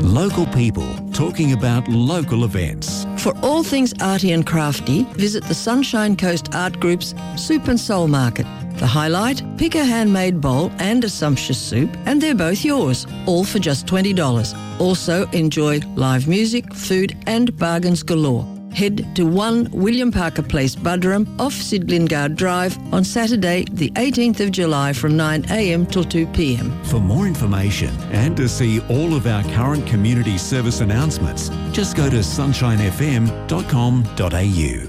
Local people talking about local events. For all things arty and crafty, visit the Sunshine Coast Art Group's Soup and Soul Market. The highlight, pick a handmade bowl and a sumptuous soup, and they're both yours, all for just $20. Also, enjoy live music, food and bargains galore. Head to 1 William Parker Place, Buderim, off Sid Lingard Drive on Saturday, the 18th of July from 9 a.m. till 2 p.m. For more information and to see all of our current community service announcements, just go to sunshinefm.com.au.